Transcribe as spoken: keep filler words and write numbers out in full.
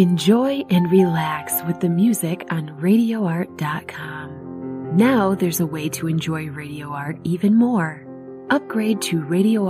Enjoy and relax with the music on radio art dot com. Now there's a way to enjoy Radio Art even more. Upgrade to Radio